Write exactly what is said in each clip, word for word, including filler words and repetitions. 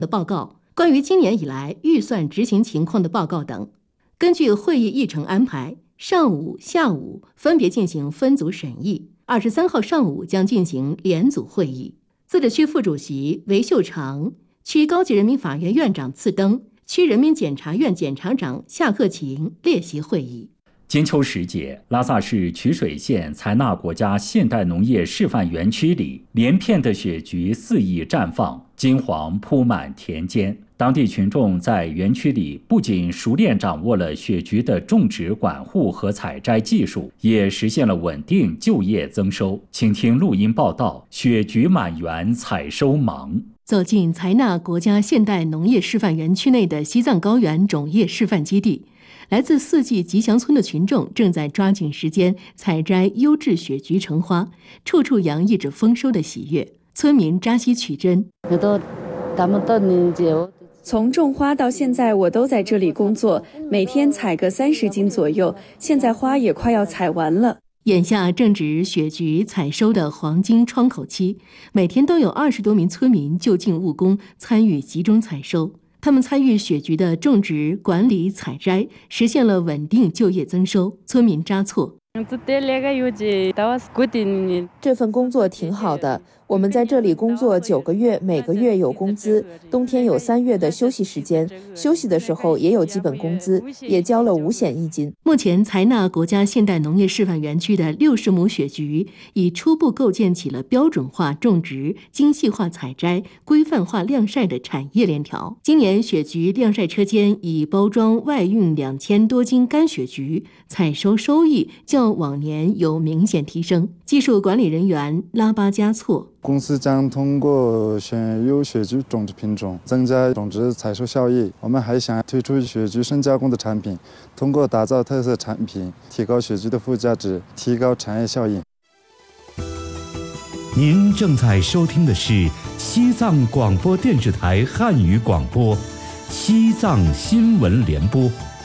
的报告、关于今年以来预算执行情况的报告等。根据会议议程安排，上午、下午分别进行分组审议。二十三号上午将进行联组会议。自治区副主席韦秀长、区高级人民法院院长次登、区人民检察院检察长夏克勤列席会议。 金秋时节，拉萨市曲水县采纳国家现代农业示范园区里，连片的雪菊肆意绽放，金黄铺满田间。当地群众在园区里不仅熟练掌握了雪菊的种植、管护和采摘技术，也实现了稳定就业增收。请听录音报道：雪菊满园采收忙。 走进采纳国家现代农业示范园区内的西藏高原种业示范基地，来自四季吉祥村的群众正在抓紧时间采摘优质雪菊成花，处处洋溢着丰收的喜悦。村民扎西曲珍， 从种花到现在，我都在这里工作，每天采个三十斤左右，现在花也快要采完了。 眼下正值雪菊采收的黄金窗口期，每天都有二十多名村民就近务工参与集中采收。他们参与雪菊的种植、管理、采摘，实现了稳定就业增收。村民扎措， 这份工作挺好的，我们在这里工作九个月，每个月有工资，冬天有三月的休息时间，休息的时候也有基本工资，也交了五险一金。 目前采纳国家现代农业示范园区的六十亩雪菊，已初步构建起了标准化种植、精细化采摘、规范化晾晒的产业链条。今年雪菊晾晒车间已包装外运两千多斤干雪菊，采收收益较往年有明显提升。技术管理人员拉巴加措， 公司将通过选优雪菊种植品种，增加种植采收效益。我们还想推出雪菊深加工的产品，通过打造特色产品，提高雪菊的附加值，提高产业效应。 您正在收听的是西藏广播电视台汉语广播，西藏新闻联播。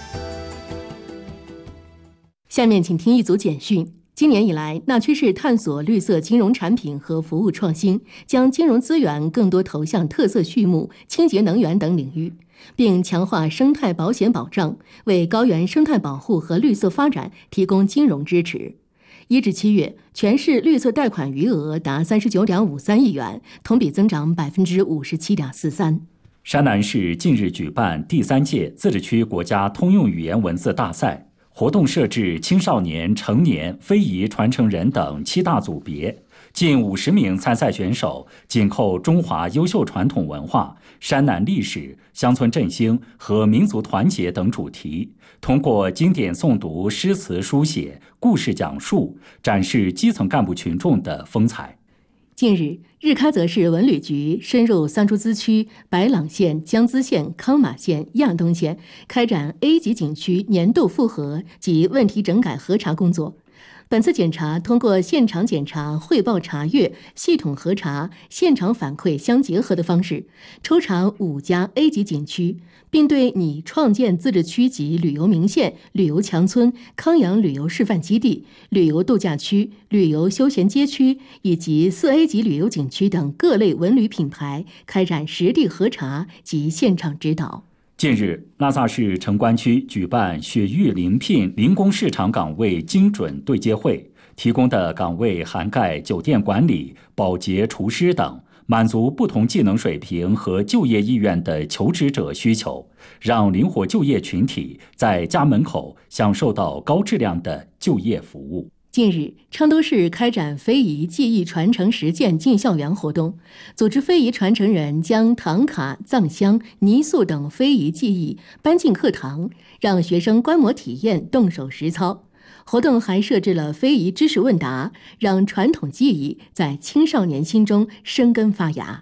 下面请听一组简讯。今年以来，纳曲市探索绿色金融产品和服务创新，将金融资源更多投向特色畜牧、清洁能源等领域，并强化生态保险保障，为高原生态保护和绿色发展提供金融支持。一至七月，全市绿色贷款余额达三十九点五三亿元，同比增长百分之五十七点四三。 山南市近日举办第三届自治区国家通用语言文字大赛。活动设置青少年、成年、非遗传承人等七大组别，近五十名参赛选手紧扣中华优秀传统文化、山南历史、乡村振兴和民族团结等主题，通过经典诵读、诗词书写、故事讲述，展示基层干部群众的风采。 近日，日喀则市文旅局深入桑珠孜区、白朗县、江孜县、康马县、亚东县，开展 A 级景区年度复核及问题整改核查工作。本次检查通过现场检查、汇报查阅、系统核查、现场反馈相结合的方式，抽查五家 A 级景区，并对拟创建自治区级旅游名县、旅游强村、康养旅游示范基地、旅游度假区、旅游休闲街区以及四 A 级旅游景区等各类文旅品牌开展实地核查及现场指导。 近日，拉萨市城关区举办雪域临聘零工市场岗位精准对接会，提供的岗位涵盖酒店管理、保洁、厨师等，满足不同技能水平和就业意愿的求职者需求，让灵活就业群体在家门口享受到高质量的就业服务。 近日，昌都市开展非遗技艺传承实践进校园活动，组织非遗传承人将唐卡、藏香、泥塑等非遗技艺搬进课堂，让学生观摩体验、动手实操。活动还设置了非遗知识问答，让传统技艺在青少年心中生根发芽。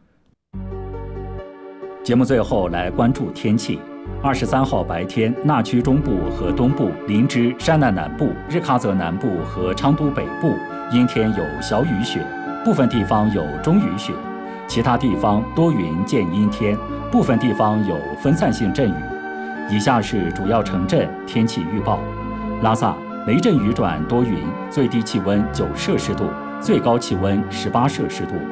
节目最后来关注天气。二十三号白天，纳曲中部和东部、林芝、山南南部、日喀则南部和昌都北部阴天有小雨雪，部分地方有中雨雪，其他地方多云见阴天，部分地方有分散性阵雨。以下是主要城镇天气预报：拉萨雷阵雨转多云，最低气温九摄氏度，最高气温十八摄氏度；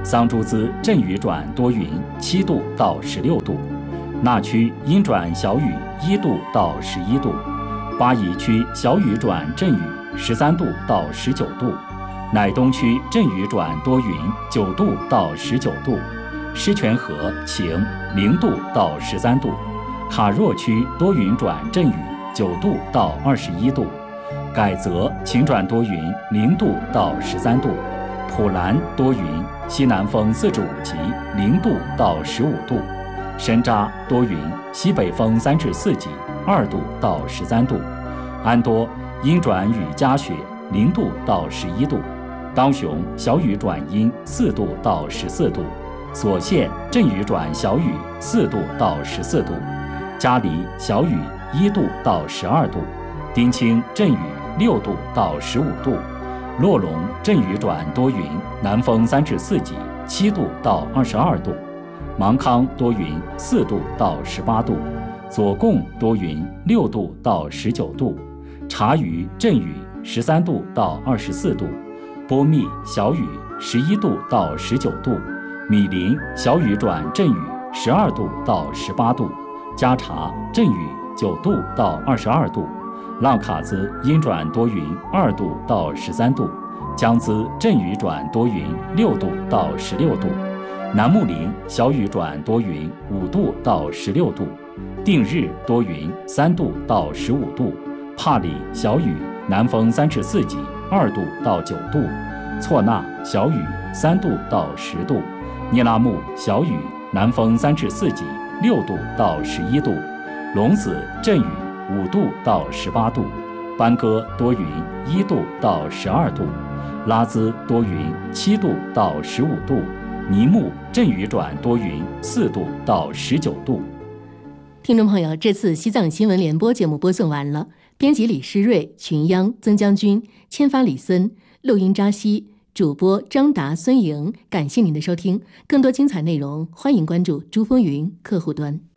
桑珠孜阵雨转多云，七度到十六度；那区阴转小雨，一度到十一度；巴宜区小雨转阵雨，十三度到十九度；乃东区阵雨转多云，九度到十九度；狮泉河晴，零度到十三度；卡若区多云转阵雨，九度到二十一度；改则晴转多云，零度到十三度；普兰多云，西南风四至五级，零度到十五度；深扎多云，西北风三至四级，二度到十三度；安多阴转雨夹雪，零度到十一度；当雄小雨转阴，四度到十四度；所县阵雨转小雨，四度到十四度；嘉黎小雨，一度到十二度；丁清阵雨，六度到十五度；洛龙阵雨转多云，南风三至四级，七度到二十二度；芒康多云，四度到十八度；左贡多云，六度到十九度；察隅阵雨，十三度到二十四度；波密小雨，十一度到十九度；米林小雨转阵雨，十二度到十八度；加察阵雨，九度到二十二度；浪卡兹阴转多云，二度到十三度；江孜阵雨转多云，六度到十六度；南木林小雨转多云，五度到十六度；定日多云，三度到十五度；帕里小雨，南风三至四级，二度到九度；错那小雨，三度到十度；聂拉木小雨，南风三至四级，六度到十一度；龙子阵雨，五度到十八度；班戈多云，一度到十二度；拉孜多云，七度到十五度；尼木阵雨转多云，四度到十九度。 听众朋友，这次西藏新闻联播节目播送完了，编辑李诗瑞、群央、曾将军，签发李森，录音扎西，主播张达、孙莹。感谢您的收听，更多精彩内容，欢迎关注珠峰云客户端。